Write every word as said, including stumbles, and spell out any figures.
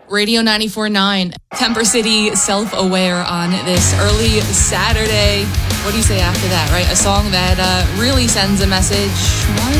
Radio ninety-four point nine, Temper City, Self-Aware on this early Saturday. What do you say after that, right? A song that uh, really sends a message.